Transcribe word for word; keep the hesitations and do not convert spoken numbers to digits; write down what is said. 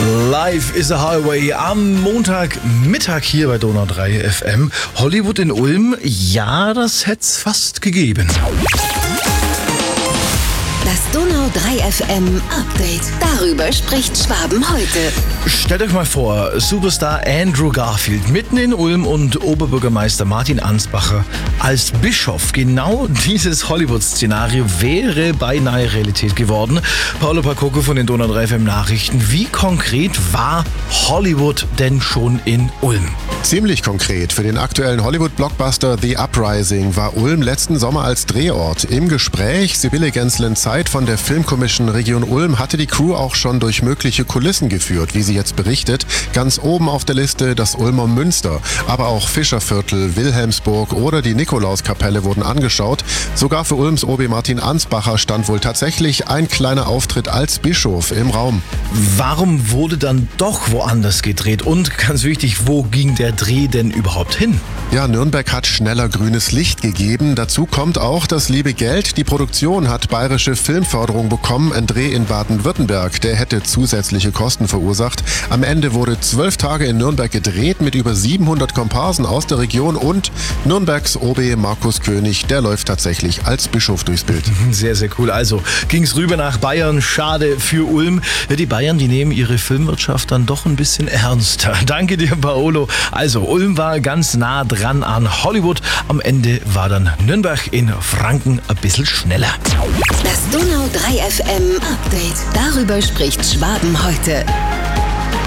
Life is a Highway am Montagmittag hier bei Donau drei F M. Hollywood in Ulm, ja, das hätte es fast gegeben. Das Donau drei F M Update. Darüber spricht Schwaben heute. Stellt euch mal vor, Superstar Andrew Garfield mitten in Ulm und Oberbürgermeister Martin Ansbacher als Bischof. Genau dieses Hollywood-Szenario wäre beinahe Realität geworden. Paolo Pacocco von den Donau drei F M Nachrichten. Wie konkret war Hollywood denn schon in Ulm? Ziemlich konkret. Für den aktuellen Hollywood-Blockbuster The Uprising war Ulm letzten Sommer als Drehort im Gespräch. Sibylle Genslen-Zeit von der Filmkommission Region Ulm hatte die Crew auch schon durch mögliche Kulissen geführt, wie sie jetzt berichtet. Ganz oben auf der Liste das Ulmer Münster, aber auch Fischerviertel, Wilhelmsburg oder die Nikolauskapelle wurden angeschaut. Sogar für Ulms O B Martin Ansbacher stand wohl tatsächlich ein kleiner Auftritt als Bischof im Raum. Warum wurde dann doch woanders gedreht? Und ganz wichtig, wo ging der Dreh denn überhaupt hin? Ja, Nürnberg hat schneller grünes Licht gegeben. Dazu kommt auch das liebe Geld. Die Produktion hat bayerische Filmförderung bekommen. Ein Dreh in Baden-Württemberg, der hätte zusätzliche Kosten verursacht. Am Ende wurde zwölf Tage in Nürnberg gedreht mit über siebenhundert Komparsen aus der Region und Nürnbergs O B Markus König, der läuft tatsächlich als Bischof durchs Bild. Sehr, sehr cool. Also ging's rüber nach Bayern. Schade für Ulm. Die Bayern, die nehmen ihre Filmwirtschaft dann doch ein bisschen ernster. Danke dir, Paolo. Also Ulm war ganz nah dran an Hollywood. Am Ende war dann Nürnberg in Franken ein bisschen schneller. Das Donau drei F M Update. Darüber spricht Schwaben heute.